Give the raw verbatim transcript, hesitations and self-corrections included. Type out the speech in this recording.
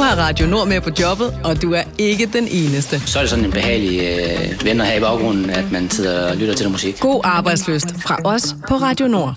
har Radio Nord med på jobbet, og du er ikke den eneste. Så er det sådan en behagelig øh, ven at have i baggrunden, at man sidder og lytter til noget musik. God arbejdslyst fra os på Radio Nord.